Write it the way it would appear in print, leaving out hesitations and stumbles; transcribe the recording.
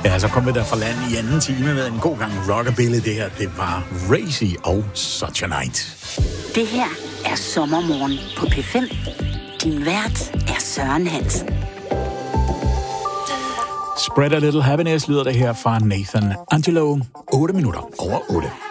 Ja, så kom vi der fra land i anden time med en god gang rockabilly. Det her, det var Racy og Such a Night. Det her er Sommermorgen på P5. Din vært er Søren Hansen. Spread a little happiness lyder det her fra Nathan Angelo. 8 minutter over 8.